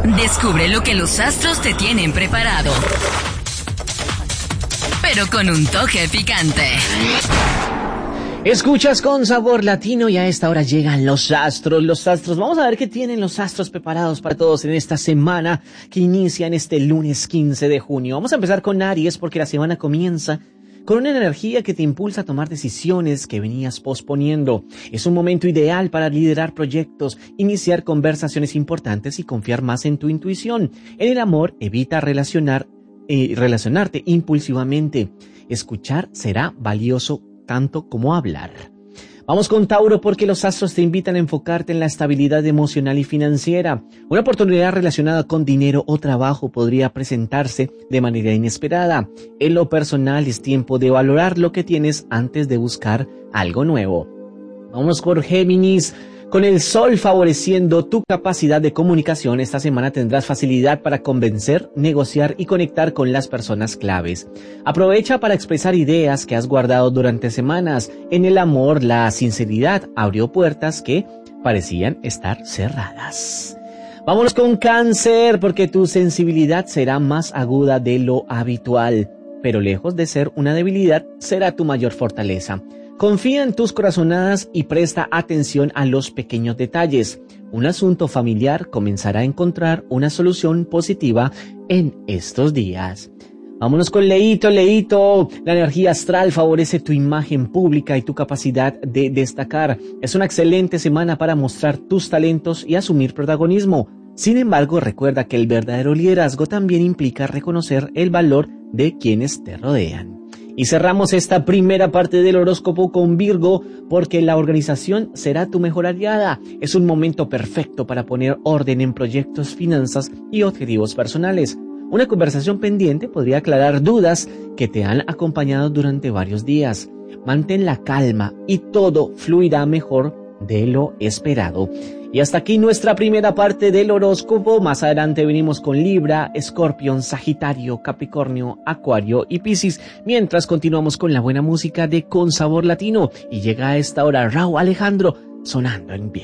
Descubre lo que los astros te tienen preparado, pero con un toque picante. Escuchas Con Sabor Latino y a esta hora llegan los astros. Vamos a ver qué tienen los astros preparados para todos en esta semana que inicia en este lunes 15 de junio. Vamos a empezar con Aries porque la semana comienza con una energía que te impulsa a tomar decisiones que venías posponiendo. Es un momento ideal para liderar proyectos, iniciar conversaciones importantes y confiar más en tu intuición. En el amor, evita relacionarte impulsivamente. Escuchar será valioso tanto como hablar. Vamos con Tauro porque los astros te invitan a enfocarte en la estabilidad emocional y financiera. Una oportunidad relacionada con dinero o trabajo podría presentarse de manera inesperada. En lo personal es tiempo de valorar lo que tienes antes de buscar algo nuevo. Vamos con Géminis. Con el sol favoreciendo tu capacidad de comunicación, esta semana tendrás facilidad para convencer, negociar y conectar con las personas claves. Aprovecha para expresar ideas que has guardado durante semanas. En el amor, la sinceridad abrió puertas que parecían estar cerradas. Vámonos con Cáncer, porque tu sensibilidad será más aguda de lo habitual, pero lejos de ser una debilidad, será tu mayor fortaleza. Confía en tus corazonadas y presta atención a los pequeños detalles. Un asunto familiar comenzará a encontrar una solución positiva en estos días. Vámonos con Leíto. La energía astral favorece tu imagen pública y tu capacidad de destacar. Es una excelente semana para mostrar tus talentos y asumir protagonismo. Sin embargo, recuerda que el verdadero liderazgo también implica reconocer el valor de quienes te rodean. Y cerramos esta primera parte del horóscopo con Virgo, porque la organización será tu mejor aliada. Es un momento perfecto para poner orden en proyectos, finanzas y objetivos personales. Una conversación pendiente podría aclarar dudas que te han acompañado durante varios días. Mantén la calma y todo fluirá mejor de lo esperado. Y hasta aquí nuestra primera parte del horóscopo. Más adelante venimos con Libra, Escorpión, Sagitario, Capricornio, Acuario y Piscis. Mientras continuamos con la buena música de Con Sabor Latino. Y llega a esta hora Rauw Alejandro sonando en vivo.